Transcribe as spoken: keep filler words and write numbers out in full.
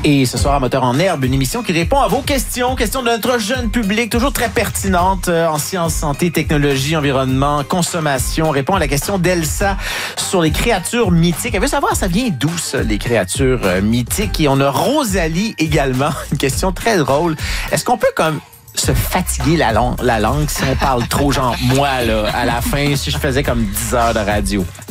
Et ce soir, à Moteur en herbe, une émission qui répond à vos questions, questions de notre jeune public, toujours très pertinente euh, en sciences, santé, technologie, environnement, consommation. On répond à la question d'Elsa sur les créatures mythiques. Elle veut savoir, ça vient d'où, ça, les créatures euh, mythiques? Et on a Rosalie également, une question très drôle. Est-ce qu'on peut comme se fatiguer la langue, la langue si on parle trop, genre moi, là, à la fin, si je faisais comme dix heures de radio?